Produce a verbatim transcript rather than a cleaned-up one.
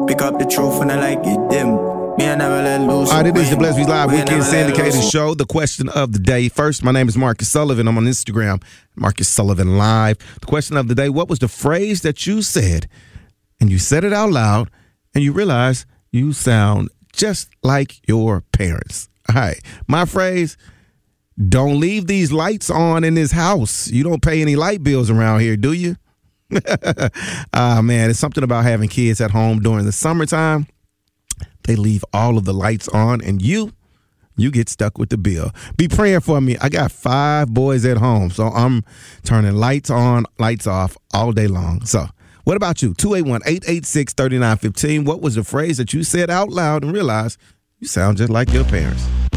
Pick up the truth and I like it dim. Me, I never let loose. All right, it is the Bless Bees Live We Weekend never let Syndicated loose. Show. The question of the day. First, my name is Marcus Sullivan. I'm on Instagram, Marcus Sullivan Live. The question of the day, what was the phrase that you said, and you said it out loud, and you realize you sound just like your parents? All right, my phrase, don't leave these lights on in this house. You don't pay any light bills around here, do you? Ah, man, it's something about having kids at home during the summertime. They leave all of the lights on, and you, you get stuck with the bill. Be praying for me. I got five boys at home, so I'm turning lights on, lights off all day long. So what about you? two eight one, eight eight six, three nine one five. What was the phrase that you said out loud and realized you sound just like your parents?